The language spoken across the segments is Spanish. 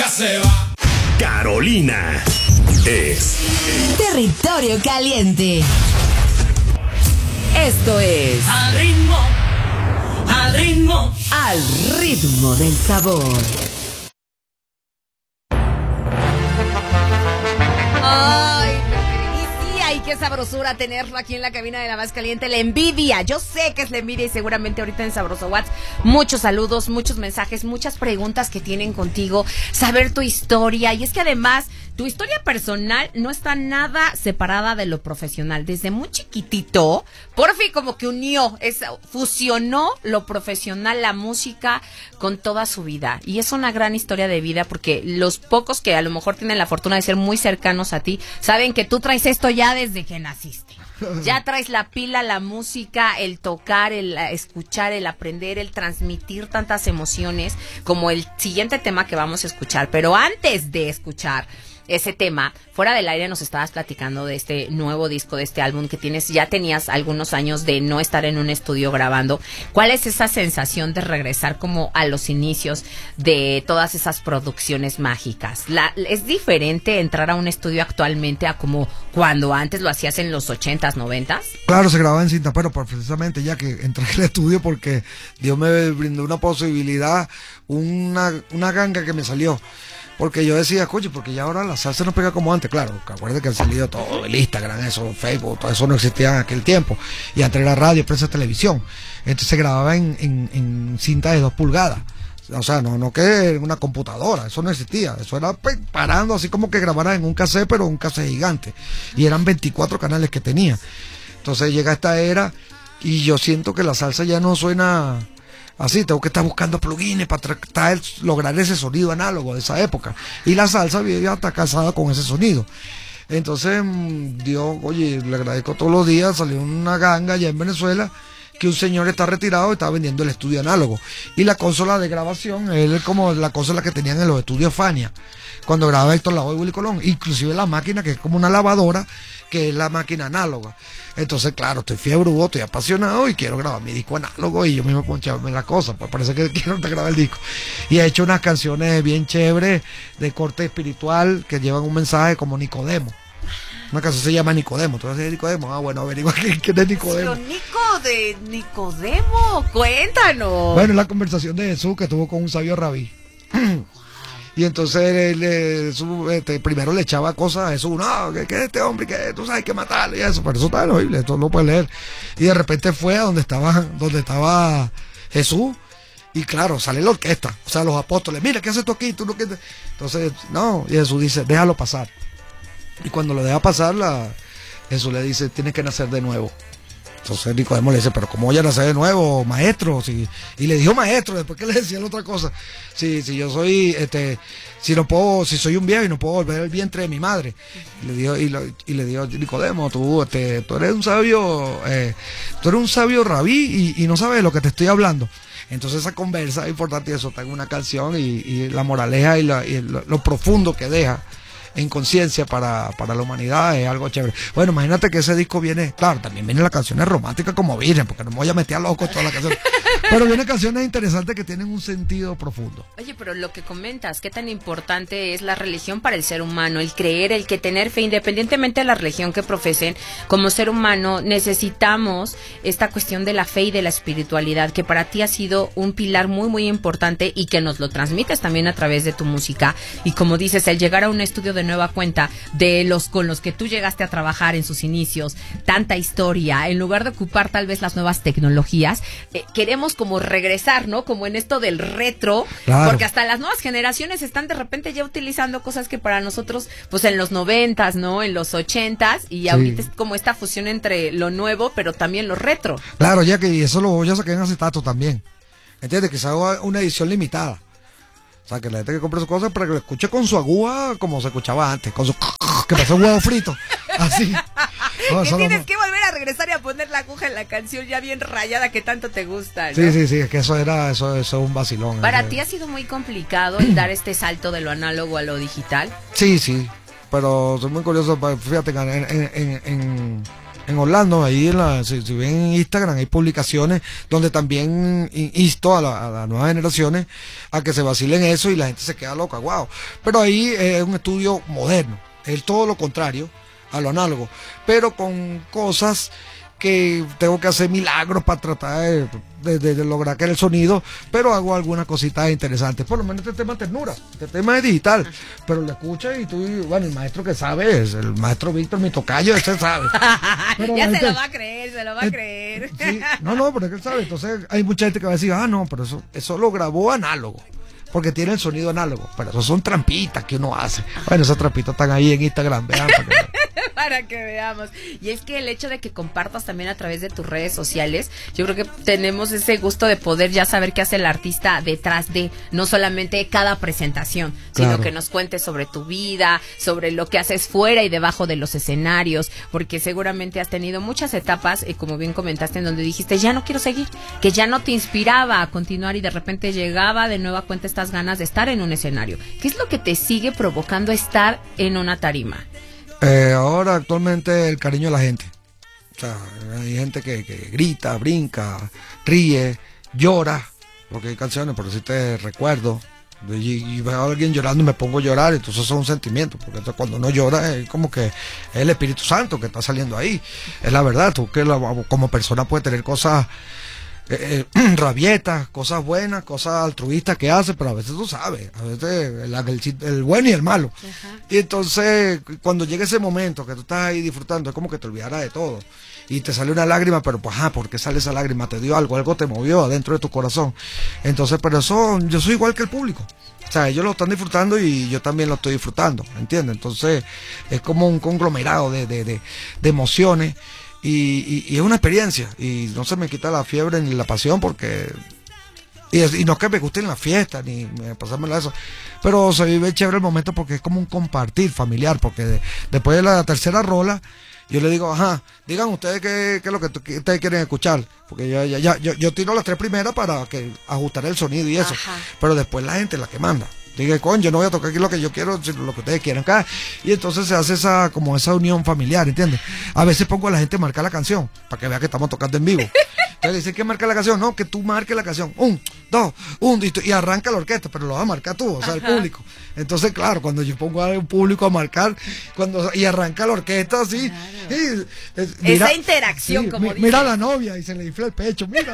nunca se va. Carolina es Territorio Caliente. Esto es Al ritmo, al ritmo. Al ritmo del sabor. Ay, y sí, ay, qué sabrosura tenerlo aquí en la cabina de la más caliente. La envidia, yo sé que es la envidia y seguramente ahorita en Sabroso Whats muchos saludos, muchos mensajes, muchas preguntas que tienen contigo, saber tu historia. Y es que además tu historia personal no está nada separada de lo profesional. Desde muy chiquitito, Porfi como que fusionó lo profesional, la música, con toda su vida. Y es una gran historia de vida porque los pocos que a lo mejor tienen la fortuna de ser muy cercanos a ti, saben que tú traes esto ya desde que naciste. Ya traes la pila, la música, el tocar, el escuchar, el aprender, el transmitir tantas emociones como el siguiente tema que vamos a escuchar. Pero antes de escuchar ese tema, fuera del aire nos estabas platicando de este nuevo disco, de este álbum que tienes. Ya tenías algunos años de no estar en un estudio grabando. ¿Cuál es esa sensación de regresar como a los inicios de todas esas producciones mágicas? ¿Es diferente entrar a un estudio actualmente a como cuando antes lo hacías en los 80s, 90s? Claro, se grababa en cinta, pero precisamente ya que entré al estudio porque Dios me brindó una posibilidad, una ganga que me salió. Porque yo decía, coño, porque ya ahora la salsa no pega como antes, claro. Acuérdate que han salido todo el Instagram, eso, Facebook, todo eso no existía en aquel tiempo. Y antes era radio, prensa, televisión. Entonces se grababa en cinta de 2 pulgadas. O sea, no que en una computadora, eso no existía. Eso era parando así como que grabaras en un cassette, pero un cassette gigante. Y eran 24 canales que tenía. Entonces llega esta era y yo siento que la salsa ya no suena así, tengo que estar buscando plugins para lograr ese sonido análogo de esa época. Y la salsa ya está casada con ese sonido. Entonces, Dios, oye, le agradezco todos los días. Salió una ganga allá en Venezuela que un señor está retirado y está vendiendo el estudio análogo. Y la consola de grabación es como la consola que tenían en los estudios Fania, cuando grababa Héctor Lavoe y Willy Colón. Inclusive la máquina, que es como una lavadora, que es la máquina análoga. Entonces, claro, estoy fiebre, estoy apasionado y quiero grabar mi disco análogo y yo mismo poncharme la cosa, pues parece que quiero grabar el disco. Y he hecho unas canciones bien chéveres de corte espiritual que llevan un mensaje como Nicodemo. Una canción se llama Nicodemo. ¿Tú sabes Nicodemo? Ah, bueno, averigua quién es Nicodemo. De Nicodemo, cuéntanos. Bueno, es la conversación de Jesús que tuvo con un sabio rabí. Y entonces primero le echaba cosas a Jesús, no, que este hombre, que tú sabes que matarlo y eso, pero eso está en la Biblia, esto lo puedes leer. Y de repente fue a donde estaba Jesús, y claro, sale la orquesta, o sea, los apóstoles, mira, ¿qué haces tú aquí? Tú no quieres. Entonces, no, y Jesús dice, déjalo pasar. Y cuando lo deja pasar, Jesús le dice, tienes que nacer de nuevo. Entonces Nicodemo le dice, pero ¿cómo voy a nacer de nuevo, maestro? Y le dijo maestro, después que le decía la otra cosa. Si yo soy, si soy un viejo y no puedo volver al vientre de mi madre. Y le dijo Nicodemo, tú eres un sabio rabí y no sabes de lo que te estoy hablando. Entonces esa conversa es importante y eso está en una canción y la moraleja y lo profundo que deja en conciencia para la humanidad es algo chévere. Bueno, imagínate que ese disco viene, claro, también vienen las canciones románticas como virgen, porque no me voy a meter a loco todas las canciones, pero vienen canciones interesantes que tienen un sentido profundo. Oye, pero lo que comentas, qué tan importante es la religión para el ser humano, el creer, el que tener fe, independientemente de la religión que profesen, como ser humano necesitamos esta cuestión de la fe y de la espiritualidad, que para ti ha sido un pilar muy, muy importante y que nos lo transmites también a través de tu música. Y como dices, el llegar a un estudio de nueva cuenta de los con los que tú llegaste a trabajar en sus inicios, tanta historia, en lugar de ocupar tal vez las nuevas tecnologías, queremos como regresar, ¿no? Como en esto del retro, claro. Porque hasta las nuevas generaciones están de repente ya utilizando cosas que para nosotros, pues en los 90s, ¿no? En los 80s, y ahorita es como esta fusión entre lo nuevo, pero también lo retro. Claro, ya que eso lo voy a sacar en acetato también. ¿Entiendes? Que se haga una edición limitada. O sea, que la gente que compre sus cosas para que lo escuche con su aguja como se escuchaba antes, con su que pasó un huevo frito, así. No, que tienes que volver a regresar y a poner la aguja en la canción ya bien rayada que tanto te gusta, ¿no? Sí, es que eso es un vacilón. ¿Para ti ha sido muy complicado el dar este salto de lo análogo a lo digital? Sí, pero soy muy curioso, fíjate, en Orlando, ahí si ven en Instagram hay publicaciones donde también insto a las nuevas generaciones a que se vacilen eso y la gente se queda loca, wow. Pero ahí es un estudio moderno, es todo lo contrario a lo análogo, pero con cosas que tengo que hacer milagros para tratar de lograr que el sonido, pero hago algunas cositas interesantes. Por lo menos este tema es ternura, este tema es digital, pero lo escuchas y tú, bueno, el maestro que sabe es el maestro Víctor, mi tocayo, ese sabe. Pero ya se lo va a creer, se lo va a creer. Sí, no, pero es que él sabe. Entonces hay mucha gente que va a decir, no, pero eso lo grabó análogo, porque tiene el sonido análogo, pero eso son trampitas que uno hace. Bueno, esas trampitas están ahí en Instagram, vean. Para que veamos. Y es que el hecho de que compartas también a través de tus redes sociales, yo creo que tenemos ese gusto de poder ya saber qué hace el artista detrás de, no solamente cada presentación, claro, sino que nos cuentes sobre tu vida, sobre lo que haces fuera y debajo de los escenarios, porque seguramente has tenido muchas etapas, como bien comentaste, en donde dijiste, ya no quiero seguir, que ya no te inspiraba a continuar y de repente llegaba de nueva cuenta estas ganas de estar en un escenario. ¿Qué es lo que te sigue provocando estar en una tarima? Ahora actualmente el cariño de la gente. O sea, hay gente que grita, brinca, ríe, llora, porque hay canciones, por si te recuerdo, y veo a alguien llorando y me pongo a llorar, entonces eso es un sentimiento, porque entonces cuando uno llora es como que es el Espíritu Santo que está saliendo ahí, es la verdad. Tú que como persona puedes tener cosas rabietas, cosas buenas, cosas altruistas que hace, pero a veces tú sabes, a veces el bueno y el malo. Ajá. Y entonces cuando llega ese momento que tú estás ahí disfrutando, es como que te olvidaras de todo y te sale una lágrima, pero pues ¿por qué sale esa lágrima? Te dio algo te movió adentro de tu corazón. Entonces, pero eso, yo soy igual que el público, o sea, ellos lo están disfrutando y yo también lo estoy disfrutando, ¿entiendes? Entonces es como un conglomerado de emociones. Y es una experiencia y no se me quita la fiebre ni la pasión, porque y no es que me gusten las fiestas ni pasármela eso, pero se vive chévere el momento porque es como un compartir familiar, porque después de la tercera rola yo le digo, digan ustedes qué es lo que ustedes quieren escuchar, porque yo tiro las tres primeras para que ajustar el sonido y eso. Ajá. Pero después la gente es la que manda. Dije, yo no voy a tocar aquí lo que yo quiero, sino lo que ustedes quieran acá. Y entonces se hace esa unión familiar, ¿entiendes? A veces pongo a la gente a marcar la canción, para que vea que estamos tocando en vivo. Entonces dicen que marca la canción, no, que tú marques la canción. 1, 2, 1, y arranca la orquesta, pero lo vas a marcar tú, o sea, el público. Entonces, claro, cuando yo pongo a un público a marcar, y arranca la orquesta así, claro, mira, esa interacción, sí, como dice. mira a la novia y se le infla el pecho, mira,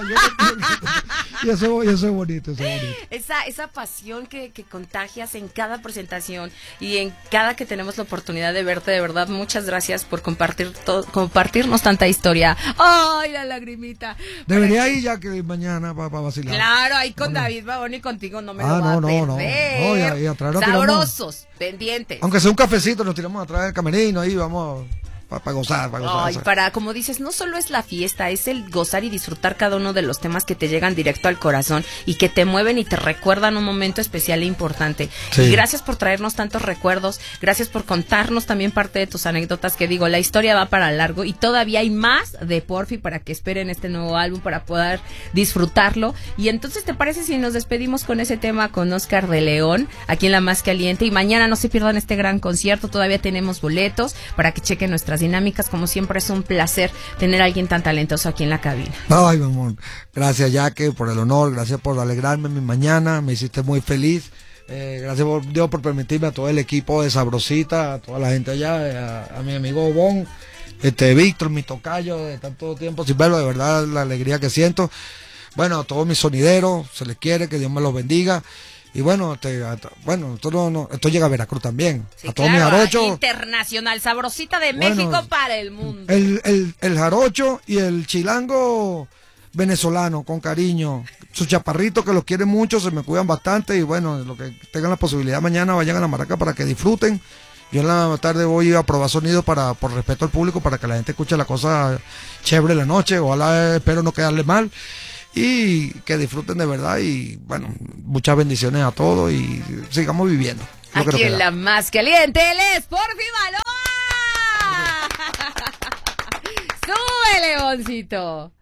y eso es bonito, Esa pasión que contagias en cada presentación y en cada que tenemos la oportunidad de verte, de verdad, muchas gracias por compartirnos tanta historia. ¡Ay, la lagrimita! Debería ir ya que mañana para vacilar. Claro, ahí con David Babón y contigo no me lo va a no. perder. Y atrás nos sabrosos, tiramos, pendientes. aunque sea un cafecito, nos tiramos atrás del camerino, ahí vamos para gozar. Ay, como dices, no solo es la fiesta, es el gozar y disfrutar cada uno de los temas que te llegan directo al corazón y que te mueven y te recuerdan un momento especial e importante. Sí. Y gracias por traernos tantos recuerdos, gracias por contarnos también parte de tus anécdotas, que digo, la historia va para largo y todavía hay más de Porfi para que esperen este nuevo álbum para poder disfrutarlo. Y entonces, ¿te parece si nos despedimos con ese tema con Oscar de León, aquí en La Más Caliente? Y mañana no se pierdan este gran concierto, todavía tenemos boletos para que chequen nuestras dinámicas. Como siempre es un placer tener a alguien tan talentoso aquí en la cabina. Ay, mi amor, gracias Yaque por el honor, gracias por alegrarme mi mañana, me hiciste muy feliz. Gracias Dios por permitirme, a todo el equipo de Sabrosita, a toda la gente allá, a mi amigo Bon, Víctor, mi tocayo, de tanto tiempo sin verlo, de verdad la alegría que siento. Bueno, a todos mis sonideros, se les quiere, que Dios me los bendiga. Y bueno, esto llega a Veracruz también. Sí, a todos claro, mis jarochos. Internacional, Sabrosita de México para el mundo. El jarocho y el chilango venezolano, con cariño. Sus chaparritos que los quieren mucho, se me cuidan bastante. Y bueno, lo que tengan la posibilidad mañana, vayan a la Maraca para que disfruten. Yo en la tarde voy a probar sonido por respeto al público, para que la gente escuche la cosa chévere en la noche. Ojalá, espero no quedarle mal. Y que disfruten de verdad y bueno, muchas bendiciones a todos y sigamos viviendo. Aquí en La Más Caliente, él es Porfi Baloa. ¡Sube, Leoncito!